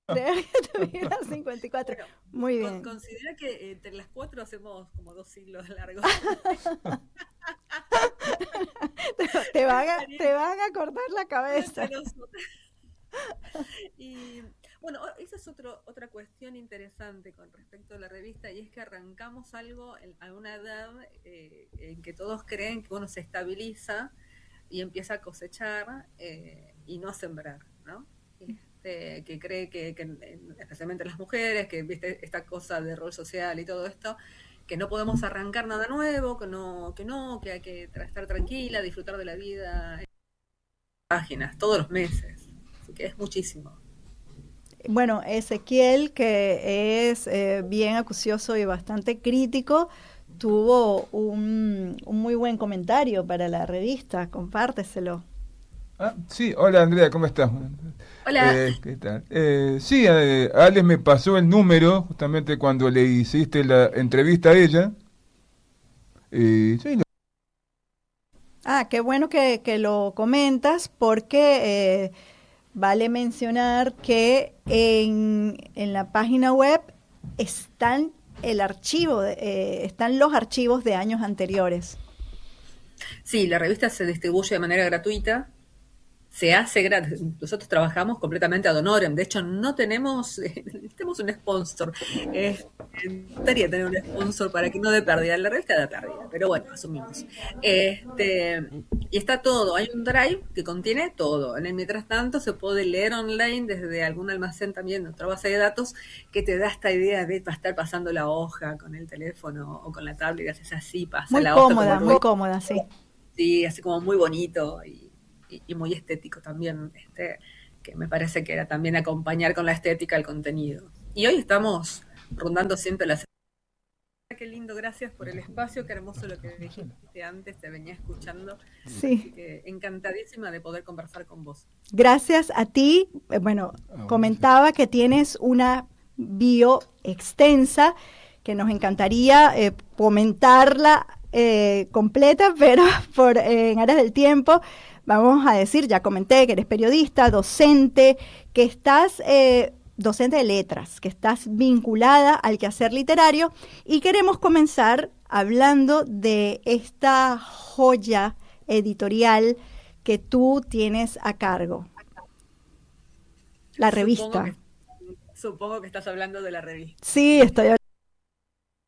Creía que tuviera 54. Bueno, Muy bien. considera que entre las cuatro hacemos como 2 siglos largos. Estaría Te van a cortar la entre cabeza. nosotros. Y bueno, esa es otra cuestión interesante con respecto a la revista, y es que arrancamos algo a una edad en que todos creen que uno se estabiliza y empieza a cosechar y no a sembrar, ¿no? Que cree especialmente las mujeres, que viste esta cosa de rol social y todo esto, que no podemos arrancar nada nuevo, que hay que estar tranquila, disfrutar de la vida, páginas, todos los meses. Así que es muchísimo. Bueno, Ezequiel, que es bien acucioso y bastante crítico, tuvo un muy buen comentario para la revista. Compárteselo. Sí, hola Andrea, ¿cómo estás? Hola. ¿Qué tal? Sí, Alex me pasó el número justamente cuando le hiciste la entrevista a ella. Sí, Ah, qué bueno que lo comentas porque vale mencionar que en la página web están están los archivos de años anteriores. Sí, la revista se distribuye de manera gratuita, se hace gratis. Nosotros trabajamos completamente ad honorem. De hecho, no tenemos, tenemos un sponsor. Me gustaría tener un sponsor para que no dé pérdida. La revista da pérdida, pero bueno, asumimos. Y está todo. Hay un drive que contiene todo. En el mientras tanto, se puede leer online desde algún almacén también, nuestra base de datos, que te da esta idea de estar pasando la hoja con el teléfono o con la tablet, y haces así, pasa la hoja como Muy cómoda, sí. sí, así como muy bonito y muy estético también, que me parece que era también acompañar con la estética el contenido. Y hoy estamos rondando siempre las... Qué lindo, gracias por el espacio, qué hermoso lo que dijiste antes, te venía escuchando, así Sí. que encantadísima de poder conversar con vos. Gracias a ti. Bueno, comentaba que tienes una bio extensa que nos encantaría comentarla completa, pero en áreas del tiempo vamos a decir, ya comenté que eres periodista, docente, que estás docente de letras, que estás vinculada al quehacer literario y queremos comenzar hablando de esta joya editorial que tú tienes a cargo, la Supongo revista. que, supongo que estás hablando de la revista. Sí, estoy